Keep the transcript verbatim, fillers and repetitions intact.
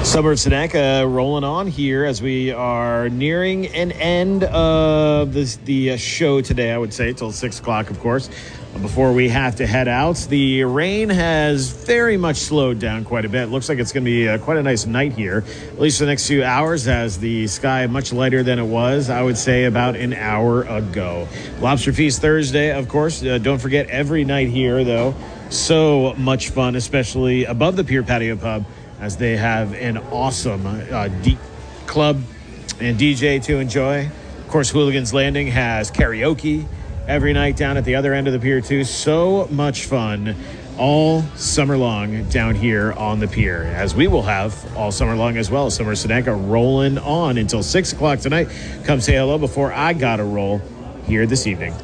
Summer of Seneca rolling on here as we are nearing an end of this, the uh, show today, I would say, till six o'clock, of course. Before we have to head out, the rain has very much slowed down quite a bit. Looks like it's going to be uh, quite a nice night here, at least for the next few hours, as the sky much lighter than it was, I would say, about an hour ago. Lobster Feast Thursday, of course. Uh, don't forget, every night here, though, so much fun, especially above the Pier Patio Pub, as they have an awesome uh, deep club and D J to enjoy. Of course, Hooligans Landing has karaoke every night down at the other end of the pier, too. So much fun all summer long down here on the pier, as we will have all summer long as well. Summer Seneca rolling on until six o'clock tonight. Come say hello before I got to roll here this evening.